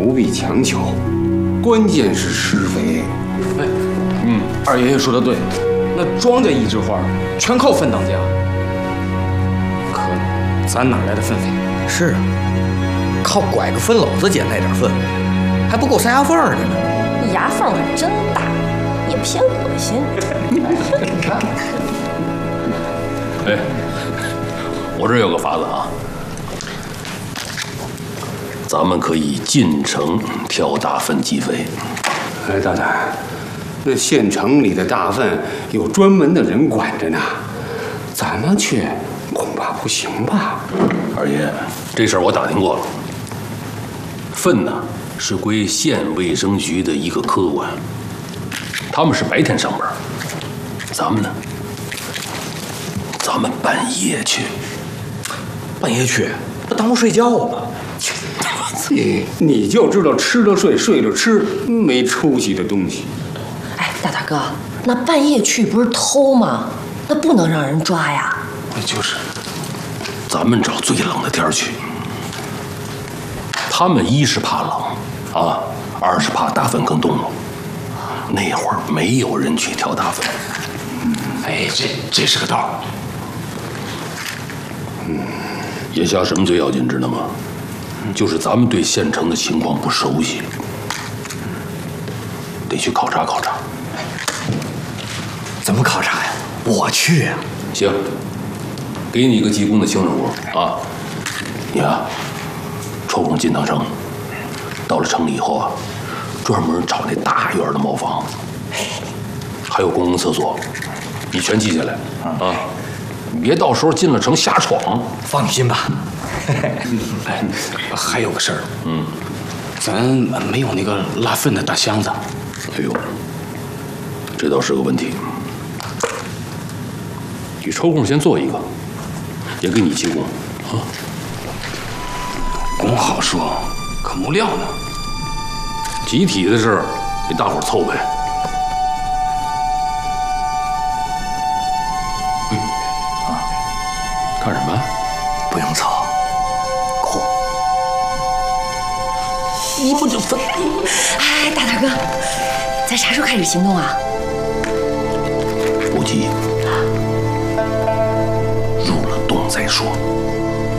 不必强求，关键是施肥。 哎，二爷爷说的对，那庄稼一枝花，全靠粪当家。可咱哪来的粪肥？ 是啊，靠拐个粪篓子捡来点粪，还不够塞牙缝的呢。 你牙缝可真大，也偏恶心。 哎，我这儿有个法子啊，咱们可以进城挑大粪积肥。 哎，大胆，那县城里的大粪有专门的人管着呢，咱们去恐怕不行吧？ 二爷，这事儿我打听过了，粪呢是归县卫生局的一个科管，他们是白天上班，咱们呢，咱们半夜去。 半夜去，不耽误睡觉吗？ 你就知道吃了睡，睡了吃，没出息的东西。 哎，大哥，那半夜去不是偷吗？那不能让人抓呀。 就是，咱们找最冷的天去。他们一是怕冷啊，二是怕大粪更冻了。那会儿没有人去挑大粪。 哎，这是个道。 眼下什么最要紧，知道吗？就是咱们对县城的情况不熟悉，得去考察考察。 怎么考察呀？我去呀。 行，给你一个技工的轻任务啊，你啊，抽空进趟城，到了城里以后啊，专门找那大院的茅房，还有公共厕所，你全记下来啊，你别到时候进了城瞎闯。 放心吧。 哎，还有个事儿，咱没有那个拉粪的大箱子。 哎呦，这倒是个问题。你抽空先做一个，也给你技工啊。 工好说，可木料呢？ 集体的事儿，给大伙儿凑呗。看什么？ 不用凑，够。 你不就分？ 哎，大哥，咱啥时候开始行动啊？ 不急，入了洞再说。